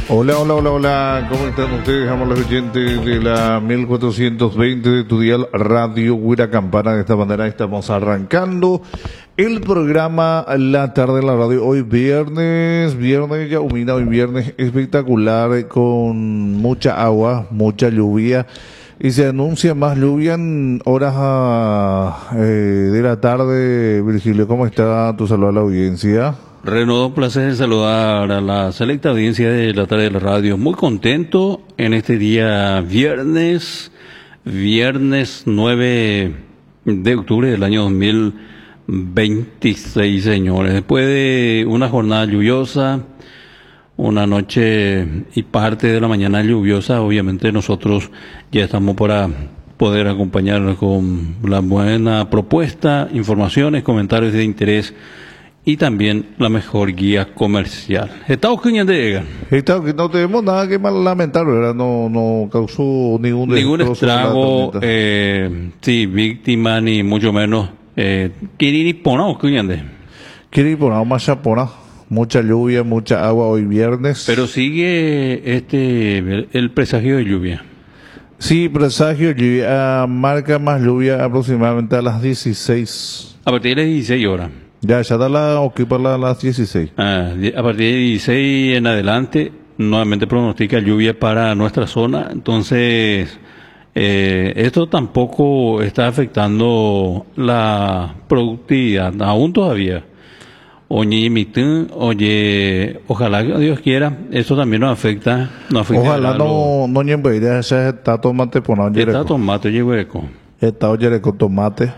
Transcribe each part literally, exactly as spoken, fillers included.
Hola, hola, hola, hola, ¿cómo están ustedes, amables oyentes de la mil cuatrocientos veinte de tu dial Radio Huira Campana? De esta manera estamos arrancando el programa La Tarde de la Radio. Hoy viernes, viernes ya humina, hoy viernes espectacular, con mucha agua, mucha lluvia. Y se anuncia más lluvia en horas ah, eh, de la tarde. Virgilio, ¿cómo está? Tu saludo a la audiencia. Renaud, un placer saludar a la selecta audiencia de la tarde de la radio. Muy contento en este día viernes, viernes nueve de octubre del año dos mil veintiséis, señores. Después de una jornada lluviosa, una noche y parte de la mañana lluviosa, obviamente nosotros ya estamos para poder acompañarnos con la buena propuesta, informaciones, comentarios de interés y también la mejor guía comercial. Estados Unidos de Egan. Está, que no tenemos nada que mal lamentar, ¿verdad? No, no causó ningún Ningún destrozo la estrago, tormenta. eh, sí, víctima, ni mucho menos. Eh, Kiriri Pona, Ocuñande. Quiere ir por una machapona, mucha lluvia, mucha agua hoy viernes. Pero sigue este el, el presagio de lluvia. Sí, presagio, lluvia, ah, marca más lluvia aproximadamente a las dieciséis. A partir de las dieciséis horas. Ya, ya da la ocupa la- las dieciséis. Ah, di- a partir de dieciséis en adelante, nuevamente pronostica lluvia para nuestra zona. Entonces, eh, esto tampoco está afectando la productividad, aún todavía. Oye, mitún, oye, ojalá que Dios quiera, eso también nos afecta. Nos afecta Ojalá algo. no, no ñembe, ya está tomate por no Está yereco. tomate, llegó eco. Está yereco tomate.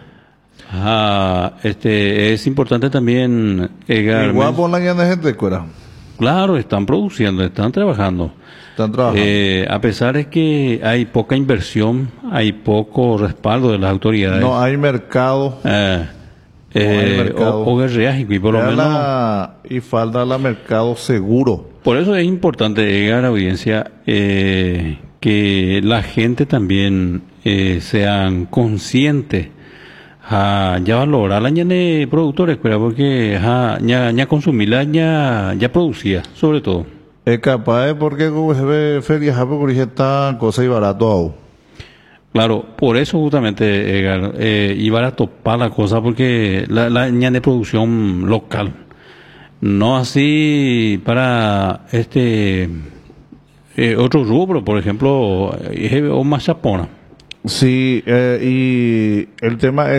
Ah, este, es importante también, Edgar, Igual por la ñana gente cuera. claro, están produciendo, están trabajando. Están trabajando. Eh, a pesar de que hay poca inversión, hay poco respaldo de las autoridades. No hay mercado. Eh, hay eh, mercado. o, o guerreas, y por lo Ya menos, la- y falta la mercado seguro. por eso es importante llegar a la audiencia, eh, que la gente también eh, sean conscientes. Ah, ya valorar la ñane productores, pero porque ah, ya, ya consumirla, ya, ya producía, sobre todo. Es capaz de porque como se ve ferias, por esta cosa y barato aún. Claro, por eso justamente, Edgar, eh, iba a topar la cosa porque la, la ña de producción local, no así para este eh, otro rubro, por ejemplo, eh, o machapona. Sí, eh, y el tema es